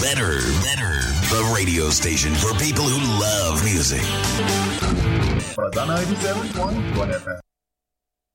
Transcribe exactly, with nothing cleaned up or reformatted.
Better, better. The radio station for people who love music. But ninety-seven point one F M.